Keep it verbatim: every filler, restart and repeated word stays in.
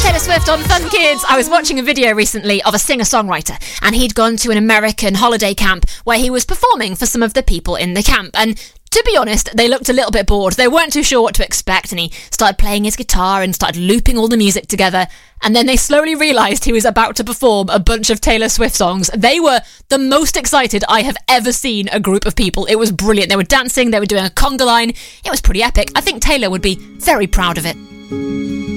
Taylor Swift on Fun Kids. I was watching a video recently of a singer-songwriter, and he'd gone to an American holiday camp where he was performing for some of the people in the camp. And to be honest, they looked a little bit bored. They weren't too sure what to expect, and he started playing his guitar and started looping all the music together. And then they slowly realised he was about to perform a bunch of Taylor Swift songs. They were the most excited I have ever seen a group of people. It was brilliant. They were dancing, they were doing a conga line. It was pretty epic. I think Taylor would be very proud of it.